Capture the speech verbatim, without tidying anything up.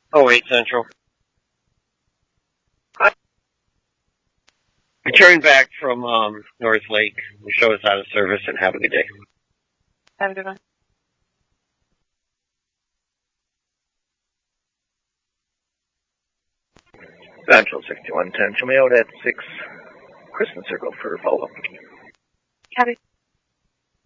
oh eight Central. Return back from um, North Lake. The show is out of service, and have a good day. Have a good one. Central sixty-one ten. Show me out at six Christmas Circle for follow-up. Copy.